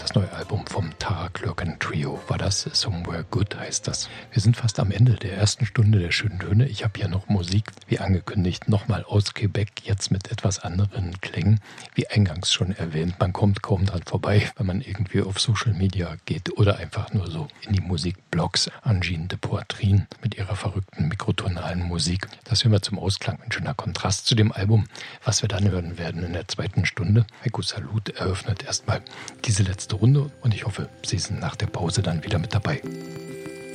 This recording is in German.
Das neue Album vom Tara Glurkan Trio war das. Somewhere Good heißt das. Wir sind fast am Ende der ersten Stunde der schönen Töne. Ich habe hier noch Musik, wie angekündigt, nochmal aus Quebec, jetzt mit etwas anderen Klängen. Wie eingangs schon erwähnt, man kommt kaum dran vorbei, wenn man irgendwie auf Social Media geht oder einfach nur so in die Musikblogs. Angine de Poitrine mit ihrer verrückten mikrotonalen Musik. Das hören wir zum Ausklang, ein schöner Kontrast zu dem Album, was wir dann hören werden in der zweiten Stunde. Heiko Salut eröffnet erstmal diese letzte Runde und ich hoffe, Sie sind nach der Pause dann wieder mit dabei.